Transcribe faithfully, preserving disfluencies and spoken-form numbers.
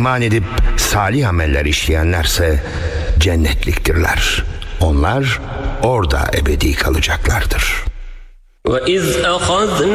iman edip salih ameller işleyenlerse cennetliktirler. Onlar orada ebedi kalacaklardır. وَإِذْ أَخَذْنَا